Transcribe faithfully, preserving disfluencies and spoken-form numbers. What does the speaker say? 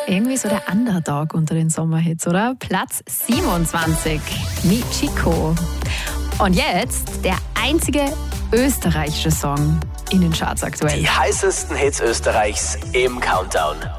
Irgendwie so der Underdog unter den Sommerhits, oder? Platz siebenundzwanzig, Michiko. Und jetzt der einzige österreichische Song in den Charts aktuell. Die heißesten Hits Österreichs im Countdown.